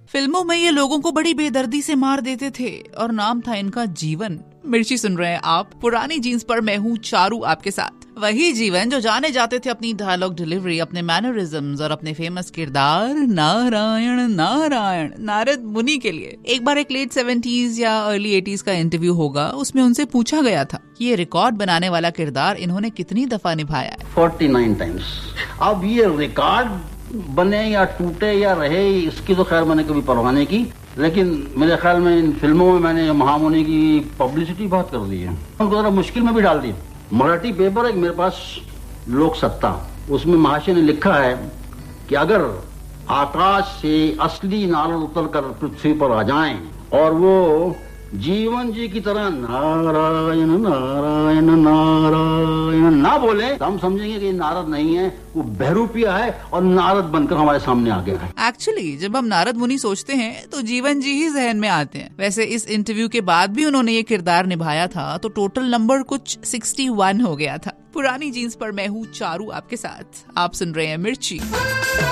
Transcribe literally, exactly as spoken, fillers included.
फिल्मों में ये लोगों को बड़ी बेदर्दी से मार देते थे और नाम था इनका जीवन। मिर्ची सुन रहे हैं आप पुरानी जीन्स पर, मैं हूँ चारू आपके साथ। वही जीवन जो जाने जाते थे अपनी डायलॉग डिलीवरी, अपने मैनरिज्म्स और अपने फेमस किरदार नारायण नारायण नारद मुनि के लिए। एक बार एक लेट सेवेंटीज या अर्ली एटीज का इंटरव्यू होगा, उसमें उनसे पूछा गया था कि ये रिकॉर्ड बनाने वाला किरदार इन्होंने कितनी दफा निभाया है। Forty nine times. अब ये रिकॉर्ड बने या टूटे या रहे, इसकी तो खैर मैंने कभी परवाह नहीं की, लेकिन मेरे ख्याल में इन फिल्मों में मैंने महामुनि की पब्लिसिटी बहुत कर दी है, उनको जरा मुश्किल में भी डाल दी। मराठी पेपर एक मेरे पास, लोक सत्ता, उसमें महाशय ने लिखा है कि अगर आकाश से असली नारद उतर कर पृथ्वी पर आ जाएं और वो जीवन जी की तरह नारायण नारायण नारायण ना बोले तो हम समझेंगे कि नारद नहीं है, वो बहरूपिया है और नारद बनकर हमारे सामने आ गया है। एक्चुअली जब हम नारद मुनि सोचते हैं तो जीवन जी ही जहन में आते हैं। वैसे इस इंटरव्यू के बाद भी उन्होंने ये किरदार निभाया था तो टोटल नंबर कुछ सिक्सटी वन हो गया था। पुरानी जीन्स पर मैं हूँ चारू आपके साथ, आप सुन रहे हैं मिर्ची।